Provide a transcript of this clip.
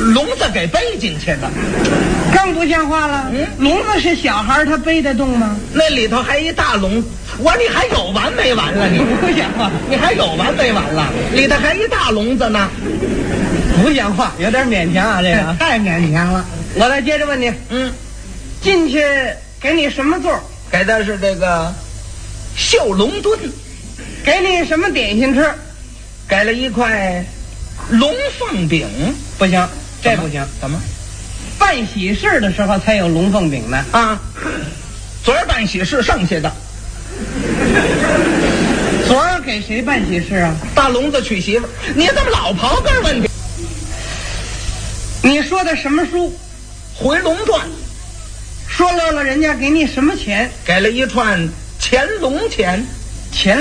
笼子给背进去的， 更不像话了。笼子是小孩他背得动吗？ 那里头还一大笼。我说你还有完没完了？你不像话， 你还有完没完了？里头还一大笼子呢， 不像话，有点勉强啊，这个太勉强了。我再接着问你，进去给你什么座？ 给的是这个绣龙墩。 给你什么点心吃？ 给了一块龙凤饼。 不行，这不行。 怎么？ 办喜事的时候才有龙凤饼呢。 啊，昨儿办喜事剩下的。 昨儿给谁办喜事啊？ 大笼子娶媳妇。你怎么老刨根问题？ 你说的什么书？ 回龙传。 说漏了人家给你什么钱？ 给了一串乾隆钱。